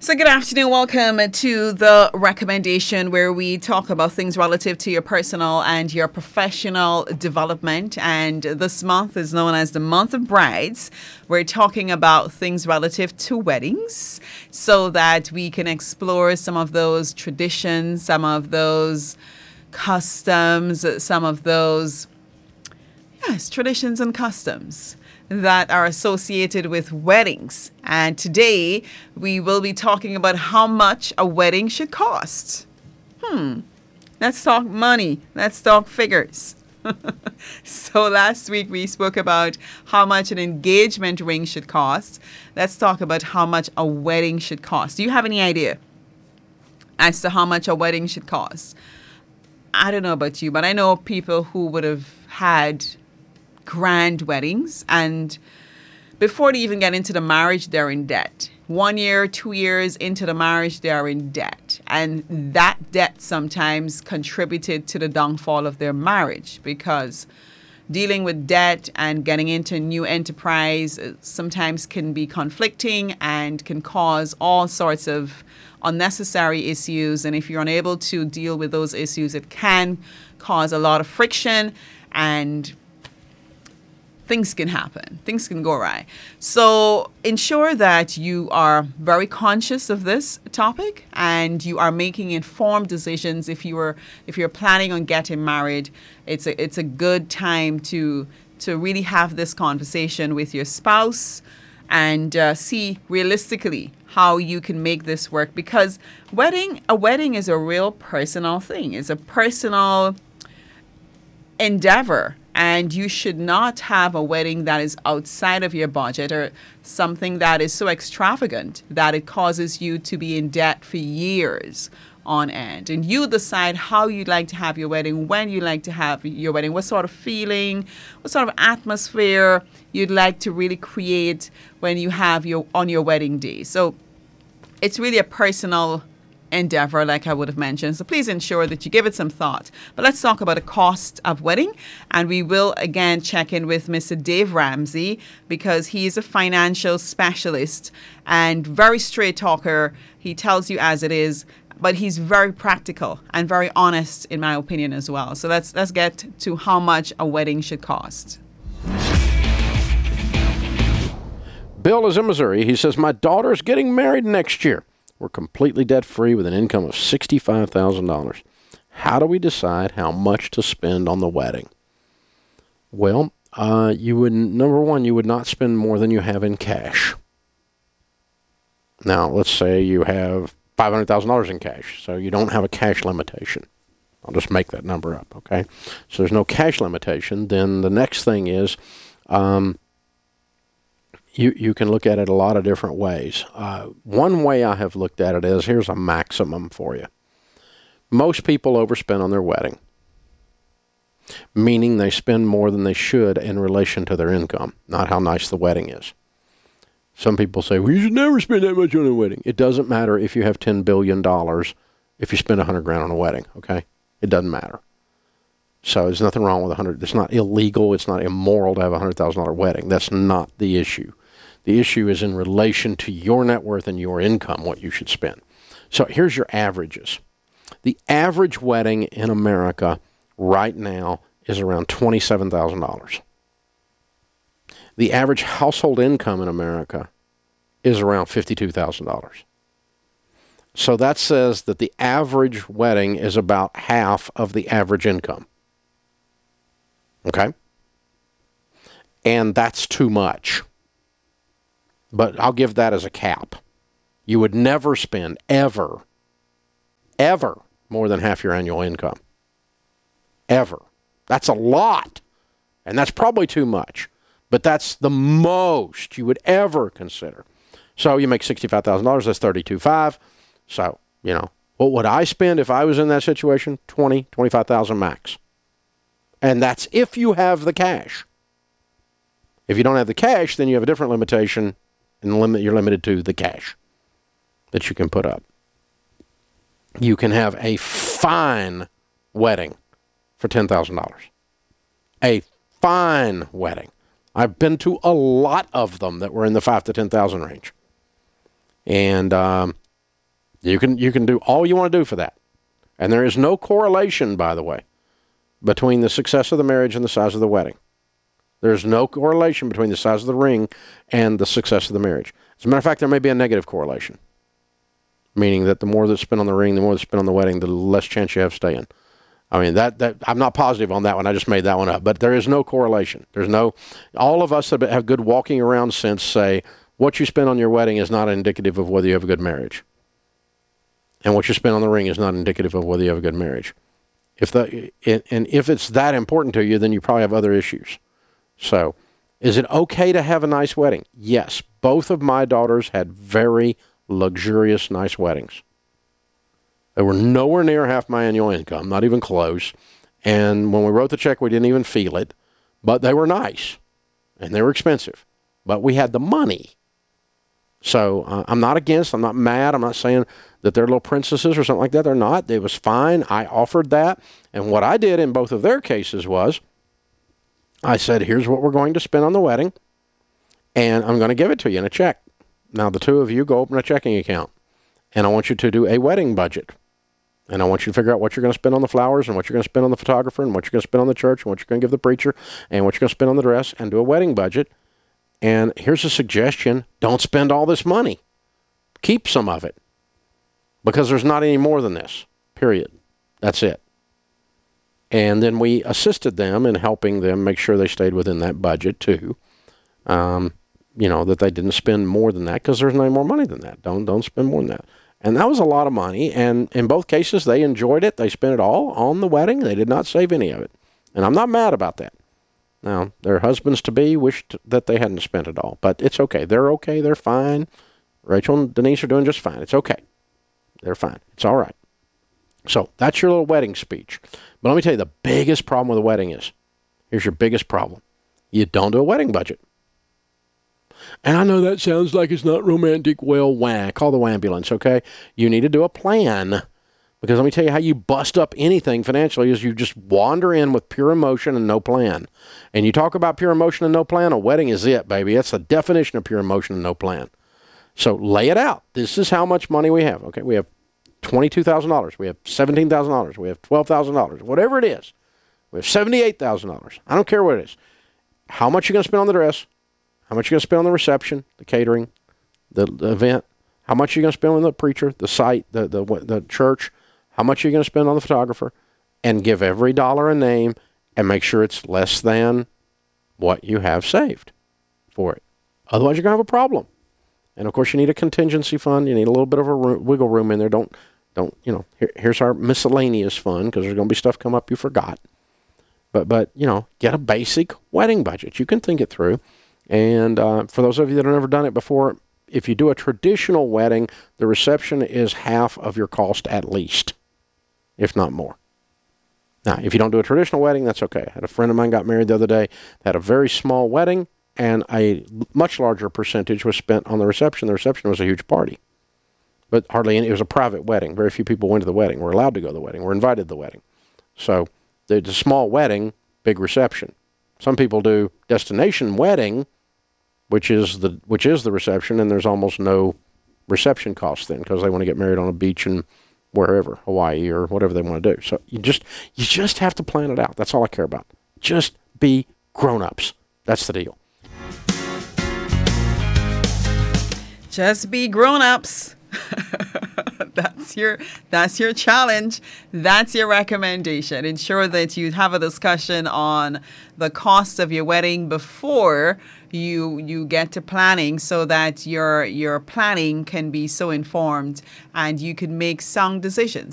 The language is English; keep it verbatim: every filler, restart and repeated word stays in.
So, good afternoon. Welcome to the recommendation where we talk about things relative to your personal and your professional development. And this month is known as the month of brides. We're talking about things relative to weddings so that we can explore some of those traditions, some of those customs, some of those, yes, traditions and customs that are associated with weddings. And today we will be talking about how much a wedding should cost. Hmm. Let's talk money. Let's talk figures. So last week we spoke about how much an engagement ring should cost. Let's talk about how much a wedding should cost. Do you have any idea as to how much a wedding should cost? I don't know about you, but I know people who would have had grand weddings, and before they even get into the marriage, they're in debt. One year, two years into the marriage, they're in debt. And that debt sometimes contributed to the downfall of their marriage, because dealing with debt and getting into new enterprise sometimes can be conflicting and can cause all sorts of unnecessary issues. And if you're unable to deal with those issues, it can cause a lot of friction, and things can happen. Things can go awry. So ensure that you are very conscious of this topic and you are making informed decisions. If you are if you're planning on getting married, it's a it's a good time to to really have this conversation with your spouse and uh, see realistically how you can make this work, because wedding a wedding is a real personal thing. It's a personal endeavor. And you should not have a wedding that is outside of your budget or something that is so extravagant that it causes you to be in debt for years on end. And you decide how you'd like to have your wedding, when you like to have your wedding, what sort of feeling, what sort of atmosphere you'd like to really create when you have your on your wedding day. So it's really a personal endeavor, like I would have mentioned. So please ensure that you give it some thought. But let's talk about the cost of wedding. And we will again check in with Mister Dave Ramsey, because he is a financial specialist and very straight talker. He tells you as it is, but he's very practical and very honest, in my opinion, as well. So let's let's get to how much a wedding should cost. Bill is in Missouri. He says, my daughter's getting married next year. We're completely debt-free with an income of sixty-five thousand dollars. How do we decide how much to spend on the wedding? Well, uh, you would, number one, you would not spend more than you have in cash. Now, let's say you have five hundred thousand dollars in cash, so you don't have a cash limitation. I'll just make that number up, okay? So there's no cash limitation. Then the next thing is, um, You you can look at it a lot of different ways. Uh, one way I have looked at it is, here's a maximum for you. Most people overspend on their wedding, meaning they spend more than they should in relation to their income, not how nice the wedding is. Some people say, well, you should never spend that much on a wedding. It doesn't matter if you have ten billion dollars if you spend one hundred grand on a wedding, okay? It doesn't matter. So there's nothing wrong with one hundred. It's not illegal. It's not immoral to have a one hundred thousand dollars wedding. That's not the issue. The issue is in relation to your net worth and your income, what you should spend. So here's your averages. The average wedding in America right now is around twenty-seven thousand dollars. The average household income in America is around fifty-two thousand dollars. So that says that the average wedding is about half of the average income. Okay? And that's too much. But I'll give that as a cap. You would never spend, ever, ever, more than half your annual income. Ever. That's a lot. And that's probably too much. But that's the most you would ever consider. So you make sixty-five thousand dollars, that's thirty-two thousand five hundred dollars. So, you know, what would I spend if I was in that situation? twenty, twenty-five thousand max. And that's if you have the cash. If you don't have the cash, then you have a different limitation, and the limit you're limited to the cash that you can put up. You can have a fine wedding for ten thousand dollars. A fine wedding. I've been to a lot of them that were in the five to ten thousand range. And um, You can you can do all you want to do for that. And there is no correlation, by the way, between the success of the marriage and the size of the wedding. There's no correlation between the size of the ring and the success of the marriage. As a matter of fact, there may be a negative correlation, meaning that the more that's spent on the ring, the more that's spent on the wedding, the less chance you have staying. I mean, that, that I'm not positive on that one. I just made that one up. But there is no correlation. There's no, all of us that have good walking around sense say what you spend on your wedding is not indicative of whether you have a good marriage. And what you spend on the ring is not indicative of whether you have a good marriage. If the, and if it's that important to you, then you probably have other issues. So, is it okay to have a nice wedding? Yes. Both of my daughters had very luxurious, nice weddings. They were nowhere near half my annual income, not even close. And when we wrote the check, we didn't even feel it. But they were nice, and they were expensive. But we had the money. So uh, I'm not against, I'm not mad, I'm not saying that they're little princesses or something like that. They're not. It was fine. I offered that. And what I did in both of their cases was, I said, here's what we're going to spend on the wedding, and I'm going to give it to you in a check. Now, the two of you go open a checking account, and I want you to do a wedding budget. And I want you to figure out what you're going to spend on the flowers and what you're going to spend on the photographer and what you're going to spend on the church and what you're going to give the preacher and what you're going to spend on the dress, and do a wedding budget. And here's a suggestion. Don't spend all this money. Keep some of it, because there's not any more than this, period. That's it. And then we assisted them in helping them make sure they stayed within that budget too. Um, you know, that they didn't spend more than that, because there's no more money than that. Don't don't spend more than that. And that was a lot of money. And in both cases, they enjoyed it. They spent it all on the wedding. They did not save any of it. And I'm not mad about that. Now, their husbands-to-be wished that they hadn't spent it all. But it's okay. They're okay. They're fine. Rachel and Denise are doing just fine. It's okay. They're fine. It's all right. So that's your little wedding speech. But let me tell you, the biggest problem with a wedding is, here's your biggest problem. You don't do a wedding budget. And I know that sounds like it's not romantic. Well, wah, call the ambulance, okay? You need to do a plan. Because let me tell you how you bust up anything financially is you just wander in with pure emotion and no plan. And you talk about pure emotion and no plan, a wedding is it, baby. That's the definition of pure emotion and no plan. So lay it out. This is how much money we have. Okay, we have twenty-two thousand dollars. We have seventeen thousand dollars. We have twelve thousand dollars. Whatever it is. We have seventy-eight thousand dollars. I don't care what it is. How much are you going to spend on the dress? How much are you going to spend on the reception, the catering, the, the event? How much are you going to spend on the preacher, the site, the, the, the church? How much are you going to spend on the photographer? And give every dollar a name and make sure it's less than what you have saved for it. Otherwise, you're going to have a problem. And of course, you need a contingency fund. You need a little bit of a room, wiggle room in there. Don't, don't you know, here, here's our miscellaneous fund, because there's going to be stuff come up you forgot. But, but you know, get a basic wedding budget. You can think it through. And uh, for those of you that have never done it before, if you do a traditional wedding, the reception is half of your cost at least, if not more. Now, if you don't do a traditional wedding, that's okay. I had a friend of mine got married the other day, had a very small wedding, and a much larger percentage was spent on the reception. The reception was a huge party, but hardly any. It was a private wedding. Very few people went to the wedding. We're allowed to go to the wedding. We're invited to the wedding. So there's a small wedding, big reception. Some people do destination wedding, which is the which is the reception, and there's almost no reception costs then, because they want to get married on a beach in wherever, Hawaii or whatever they want to do. So you just you just have to plan it out. That's all I care about. Just be grown-ups. That's the deal. Just be grown-ups. That's your that's your challenge. That's your recommendation. Ensure that you have a discussion on the cost of your wedding before you you get to planning, so that your your planning can be so informed and you can make sound decisions.